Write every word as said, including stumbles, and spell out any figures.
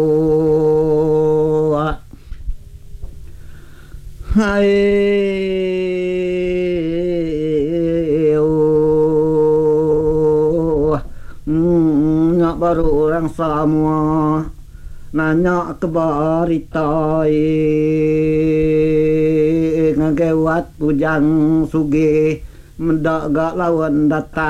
Hai nak baru orang semua nanya keberita ngagewat pujang sugih mendak gak lawan datang